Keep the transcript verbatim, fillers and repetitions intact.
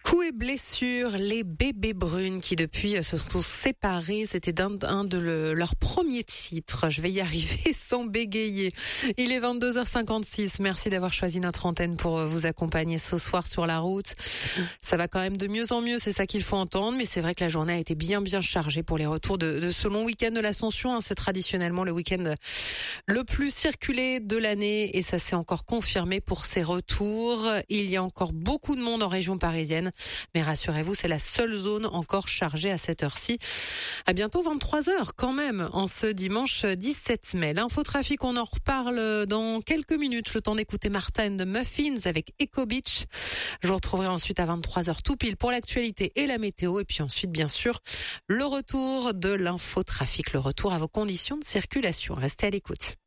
Coups et blessures, les bébés brunes qui depuis se sont séparés, c'était un, un de le, leurs premiers titres. Je vais y arriver sans bégayer. Il est vingt-deux heures cinquante-six. Merci d'avoir choisi notre antenne pour vous accompagner ce soir sur la route. Ça va quand même de mieux en mieux, c'est ça qu'il faut entendre. Mais c'est vrai que la journée a été bien bien chargée pour les retours de, de ce long week-end de l'Ascension. Hein. C'est traditionnellement le week-end le plus circulé de l'année et ça s'est encore confirmé pour ces retours. Il y a encore beaucoup de monde en région parisienne. Mais rassurez-vous, c'est la seule zone encore chargée à cette heure-ci. À bientôt vingt-trois heures quand même, en ce dimanche dix-sept mai. L'infotrafic, on en reparle dans quelques minutes. Le temps d'écouter Martha and the Muffins avec Echo Beach. Je vous retrouverai ensuite à vingt-trois heures tout pile pour l'actualité et la météo. Et puis ensuite, bien sûr, le retour de l'infotrafic, le retour à vos conditions de circulation. Restez à l'écoute.